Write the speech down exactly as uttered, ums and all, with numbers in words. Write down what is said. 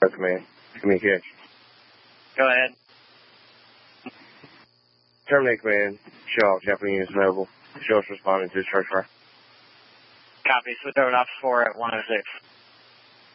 Command. Communication. Go ahead. Terminate command. Show all Japanese units available. Show us responding to search fire. Copy. Switch over to Office four at one oh six.